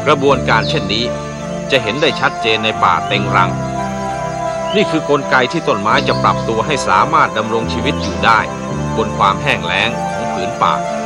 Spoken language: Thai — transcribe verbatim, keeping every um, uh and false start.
กระบวนการเช่นนี้จะเห็นได้ชัดเจนในป่าเต็งรังนี่คือกลไกที่ต้นไม้จะปรับตัวให้สามารถดำรงชีวิตอยู่ได้บนความแห้งแล้งของผืนป่า